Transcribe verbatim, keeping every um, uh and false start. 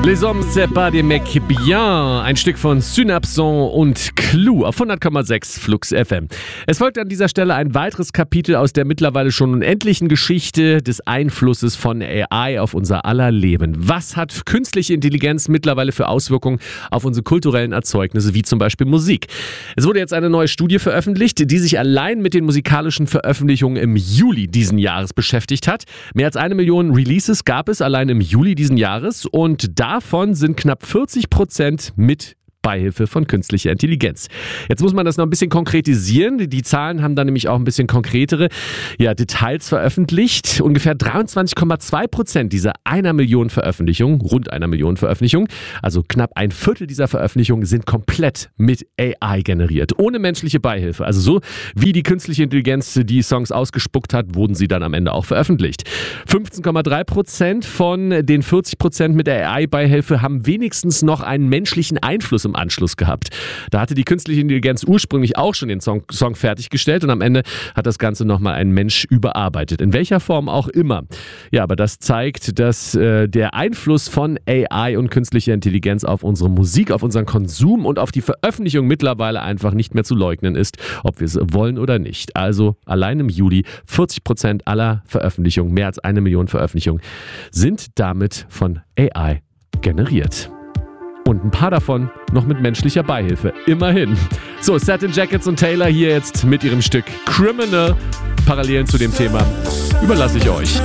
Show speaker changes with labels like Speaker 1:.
Speaker 1: Les hommes c'est pas des mecs bien. Ein Stück von Synapson und Clue auf hundert Komma sechs Flux F M. Es folgt an dieser Stelle ein weiteres Kapitel aus der mittlerweile schon unendlichen Geschichte des Einflusses von A I auf unser aller Leben. Was hat künstliche Intelligenz mittlerweile für Auswirkungen auf unsere kulturellen Erzeugnisse, wie zum Beispiel Musik? Es wurde jetzt eine neue Studie veröffentlicht, die sich allein mit den musikalischen Veröffentlichungen im Juli diesen Jahres beschäftigt hat. Mehr als eine Million Releases gab es allein im Juli diesen Jahres und davon sind knapp vierzig Prozent mit Beihilfe von künstlicher Intelligenz. Jetzt muss man das noch ein bisschen konkretisieren. Die Zahlen haben dann nämlich auch ein bisschen konkretere ja, Details veröffentlicht. Ungefähr dreiundzwanzig Komma zwei Prozent dieser einer Million Veröffentlichungen, rund einer Million Veröffentlichungen, also knapp ein Viertel dieser Veröffentlichungen sind komplett mit A I generiert, ohne menschliche Beihilfe. Also so wie die künstliche Intelligenz die Songs ausgespuckt hat, wurden sie dann am Ende auch veröffentlicht. fünfzehn Komma drei Prozent von den vierzig Prozent mit der A I-Beihilfe haben wenigstens noch einen menschlichen Einfluss im Anschluss gehabt. Da hatte die künstliche Intelligenz ursprünglich auch schon den Song, Song fertiggestellt und am Ende hat das Ganze nochmal ein Mensch überarbeitet. In welcher Form auch immer. Ja, aber das zeigt, dass äh, der Einfluss von A I und künstlicher Intelligenz auf unsere Musik, auf unseren Konsum und auf die Veröffentlichung mittlerweile einfach nicht mehr zu leugnen ist, ob wir es wollen oder nicht. Also allein im Juli vierzig Prozent aller Veröffentlichungen, mehr als eine Million Veröffentlichungen, sind damit von A I generiert. Und ein paar davon noch mit menschlicher Beihilfe. Immerhin. So, Satin Jackets und Taylor hier jetzt mit ihrem Stück Criminal. Parallelen zu dem Thema überlasse ich euch.